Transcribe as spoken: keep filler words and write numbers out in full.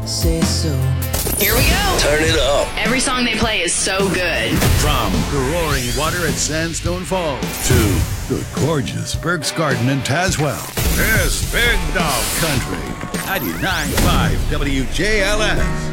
Say so. Here we go. Turn it up. Every song they play is so good. From the roaring water at Sandstone Falls to the gorgeous Burke's Garden in Tazewell, there's Big Dog Country. ninety-nine point five W J L S.